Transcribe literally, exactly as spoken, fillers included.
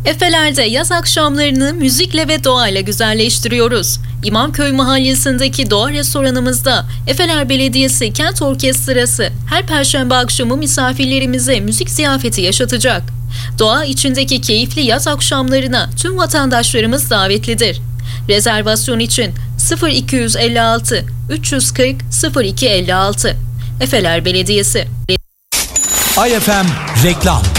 Efeler'de yaz akşamlarını müzikle ve doğayla güzelleştiriyoruz. İmamköy Mahallesi'ndeki doğa restoranımızda Efeler Belediyesi Kent Orkestrası her perşembe akşamı misafirlerimize müzik ziyafeti yaşatacak. Doğa içindeki keyifli yaz akşamlarına tüm vatandaşlarımız davetlidir. Rezervasyon için sıfır iki yüz elli altı üç yüz kırk sıfır iki elli altı. Efeler Belediyesi. Ay F M reklam.